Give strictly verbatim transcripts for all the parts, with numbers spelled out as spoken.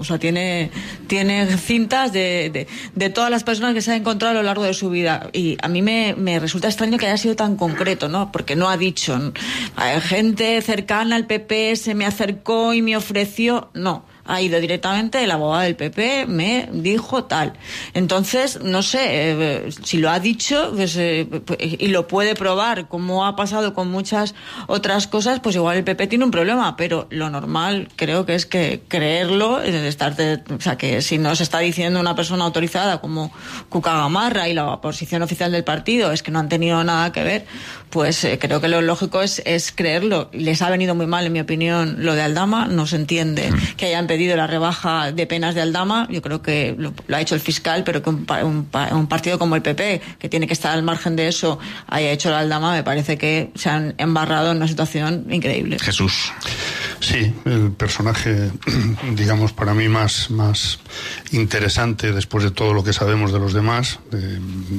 O sea, tiene, tiene cintas de, de, de todas las personas que se ha encontrado a lo largo de su vida. Y a mí me, me resulta extraño que haya sido tan concreto, ¿no? Porque no ha dicho, hay gente cercana al P P se me acercó y me ofreció. No. Ha ido directamente, el abogado del P P me dijo tal. Entonces, no sé, eh, si lo ha dicho pues, eh, y lo puede probar, como ha pasado con muchas otras cosas, pues igual el P P tiene un problema, pero lo normal creo que es que creerlo, estar de, o sea, que si nos está diciendo una persona autorizada como Cuca Gamarra y la posición oficial del partido es que no han tenido nada que ver, pues eh, creo que lo lógico es, es creerlo. Les ha venido muy mal, en mi opinión, lo de Aldama. No se entiende mm. que hayan pedido la rebaja de penas de Aldama. Yo creo que lo, lo ha hecho el fiscal, pero que un, un, un partido como el P P, que tiene que estar al margen de eso, haya hecho la Aldama, me parece que se han embarrado en una situación increíble. Jesús. Sí, el personaje, digamos, para mí más, más interesante, después de todo lo que sabemos de los demás, de,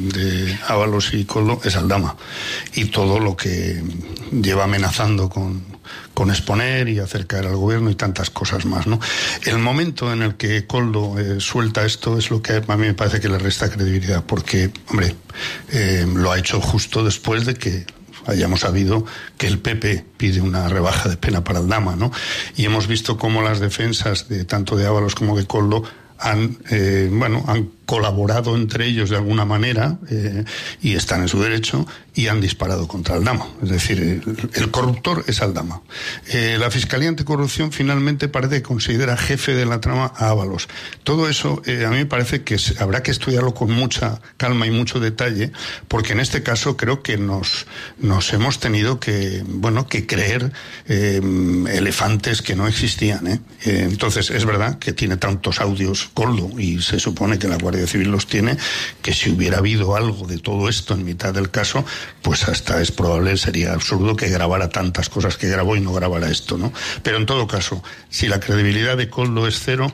de Ábalos y Koldo, es Aldama. Y todo lo que lleva amenazando con, con exponer y hacer caer al gobierno y tantas cosas más, ¿no? El momento en el que Koldo eh, suelta esto es lo que a mí me parece que le resta credibilidad, porque, hombre, eh, lo ha hecho justo después de que hayamos sabido que el P P pide una rebaja de pena para Aldama, ¿no? Y hemos visto cómo las defensas de tanto de Ábalos como de Koldo han, eh, bueno, han colaborado entre ellos de alguna manera eh, y están en su derecho y han disparado contra Aldama. Es decir, el, el corruptor es Aldama. Eh, la Fiscalía Anticorrupción finalmente parece que considera jefe de la trama a Ábalos. Todo eso eh, a mí me parece que se, habrá que estudiarlo con mucha calma y mucho detalle, porque en este caso creo que nos, nos hemos tenido que, bueno, que creer eh, elefantes que no existían, ¿eh? Eh, entonces es verdad que tiene tantos audios Koldo y se supone que la Guardia Civil los tiene, que si hubiera habido algo de todo esto en mitad del caso, pues hasta es probable, sería absurdo que grabara tantas cosas que grabó y no grabara esto, ¿no? Pero en todo caso, si la credibilidad de Koldo es cero,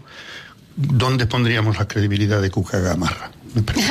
¿dónde pondríamos la credibilidad de Cuca Gamarra? Me pregunto.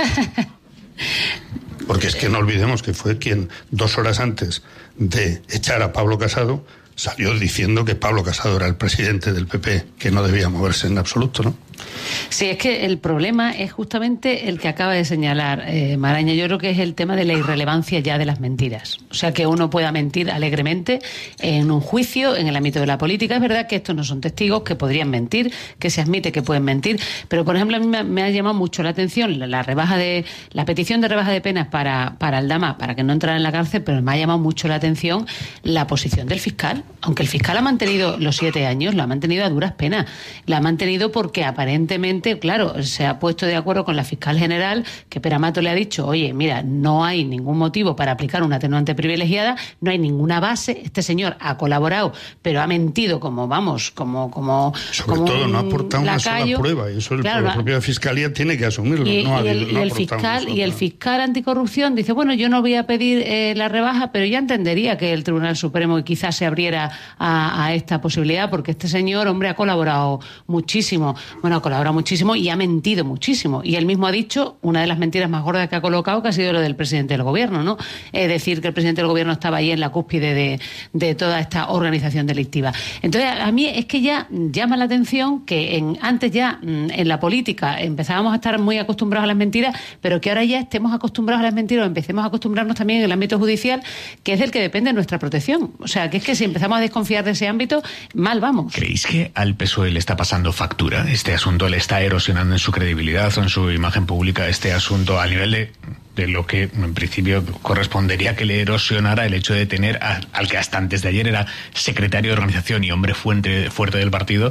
Porque es que no olvidemos que fue quien dos horas antes de echar a Pablo Casado salió diciendo que Pablo Casado era el presidente del P P, que no debía moverse en absoluto, ¿no? Sí, es que el problema es justamente el que acaba de señalar eh, Maraña. Yo creo que es el tema de la irrelevancia ya de las mentiras. O sea, que uno pueda mentir alegremente en un juicio, en el ámbito de la política. Es verdad que estos no son testigos, que podrían mentir, que se admite que pueden mentir, pero por ejemplo a mí me, me ha llamado mucho la atención la, la rebaja de la petición de rebaja de penas para, para Aldama, para que no entrara en la cárcel, pero me ha llamado mucho la atención la posición del fiscal. Aunque el fiscal ha mantenido los siete años, la ha mantenido a duras penas. La ha mantenido porque aparentemente Aparentemente, claro, se ha puesto de acuerdo con la fiscal general, que Peramato le ha dicho, oye, mira, no hay ningún motivo para aplicar una atenuante privilegiada, no hay ninguna base, este señor ha colaborado, pero ha mentido como, vamos, como... como Sobre como todo no ha aportado lacayo. Una sola prueba, y eso el, claro, la propia fiscalía tiene que asumirlo. Y, no y, ha, el, no y, el fiscal, y el fiscal anticorrupción dice, bueno, yo no voy a pedir eh, la rebaja, pero ya entendería que el Tribunal Supremo quizás se abriera a, a esta posibilidad, porque este señor, hombre, ha colaborado muchísimo, bueno, ha colaborado muchísimo y ha mentido muchísimo. Y él mismo ha dicho una de las mentiras más gordas que ha colocado, que ha sido lo del presidente del gobierno, ¿no? Es decir, que el presidente del gobierno estaba ahí en la cúspide de, de toda esta organización delictiva. Entonces, a mí es que ya llama la atención que en, antes ya en la política empezábamos a estar muy acostumbrados a las mentiras, pero que ahora ya estemos acostumbrados a las mentiras o empecemos a acostumbrarnos también en el ámbito judicial, que es del que depende nuestra protección. O sea, que es que si empezamos a desconfiar de ese ámbito, mal vamos. ¿Creéis que al P S O E le está pasando factura este asunto? ¿Le está erosionando en su credibilidad o en su imagen pública este asunto al nivel de, de lo que en principio correspondería que le erosionara el hecho de tener a, al que hasta antes de ayer era secretario de organización y hombre fuerte, fuerte del partido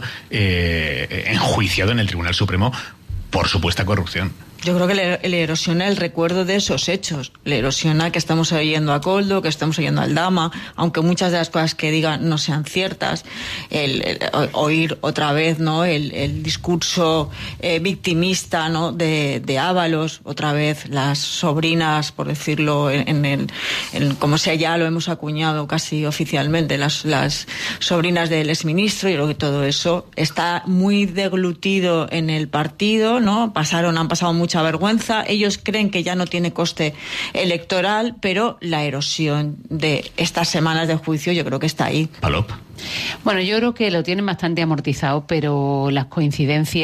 eh, enjuiciado en el Tribunal Supremo por supuesta corrupción? Yo creo que le, le erosiona el recuerdo de esos hechos. Le erosiona que estamos oyendo a Koldo, que estamos oyendo a Aldama, aunque muchas de las cosas que diga no sean ciertas. El, el, oír otra vez, ¿no? El, el discurso eh, victimista, ¿no? De, de Ábalos, otra vez las sobrinas, por decirlo, en, en el, en, como sea, ya lo hemos acuñado casi oficialmente, las, las sobrinas del exministro. Yo creo que todo eso está muy deglutido en el partido, ¿no? Pasaron, han pasado muchas mucha vergüenza. Ellos creen que ya no tiene coste electoral, pero la erosión de estas semanas de juicio yo creo que está ahí. Palop. Bueno, yo creo que lo tienen bastante amortizado, pero las coincidencias